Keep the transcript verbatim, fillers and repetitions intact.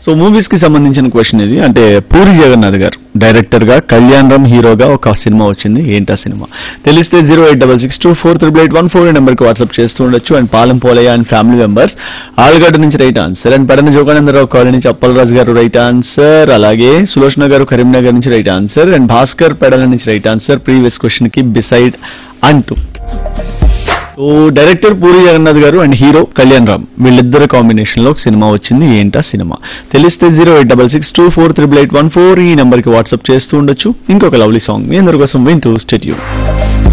So movies కి సంబంధించిన question ఇది. అంటే పూరి జగన్నాథ్ గారు డైరెక్టర్ గా, కళ్యాణ్ రామ్ హీరోగా ఒక సినిమా వచ్చింది. ఏంటా సినిమా తెలిస్తే zero eight double six two four triple eight one four number కి వాట్సాప్ చేస్తూ ఉండొచ్చు. And Palem Polayya and family members Algadda నుంచి right answer. And పడన Jogananda Rao colony నుంచి అప్పలరాజు గారు రైట్ ఆన్సర్. అలాగే సులోచన గారు కరీంనగర్ నుంచి రైట్ ఆన్సర్. అండ్ భాస్కర్ పెడల నుంచి రైట్ ఆన్సర్ ప్రీవియస్ క్వశ్చన్ కి బిసైడ్ అంటూ. సో డైరెక్టర్ పూరి జగన్నాథ్ గారు అండ్ హీరో కళ్యాణ్ రామ్ వీళ్ళిద్దరు కాంబినేషన్ లో ఒక సినిమా వచ్చింది. ఏంటా సినిమా తెలిస్తే zero eight double six two four triple eight one four ఈ నెంబర్ కి వాట్సాప్ చేస్తూ ఉండొచ్చు. ఇంకొక లవ్లీ సాంగ్ మీ అందరి కోసం వింటూ స్టేట్ యూ.